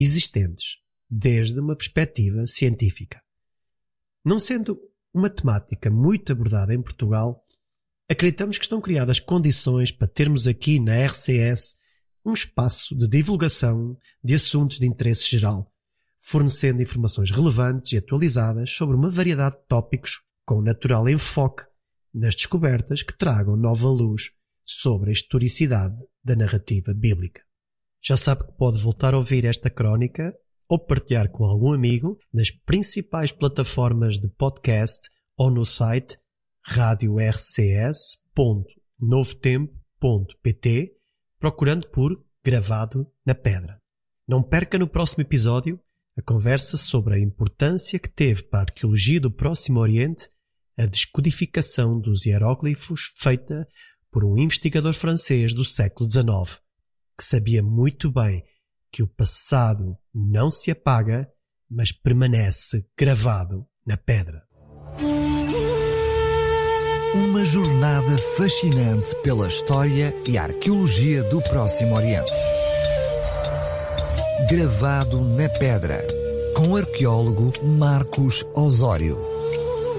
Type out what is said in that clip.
existentes, desde uma perspectiva científica. Não sendo uma temática muito abordada em Portugal, acreditamos que estão criadas condições para termos aqui na RCS um espaço de divulgação de assuntos de interesse geral, fornecendo informações relevantes e atualizadas sobre uma variedade de tópicos com natural enfoque nas descobertas que tragam nova luz sobre a historicidade da narrativa bíblica. Já sabe que pode voltar a ouvir esta crónica ou partilhar com algum amigo nas principais plataformas de podcast ou no site radiorcs.novotempo.pt, procurando por Gravado na Pedra. Não perca no próximo episódio a conversa sobre a importância que teve para a arqueologia do Próximo Oriente a descodificação dos hieróglifos feita por um investigador francês do século XIX, que sabia muito bem que o passado não se apaga, mas permanece gravado na pedra. Uma jornada fascinante pela história e arqueologia do Próximo Oriente. Gravado na Pedra, com o arqueólogo Marcos Osório.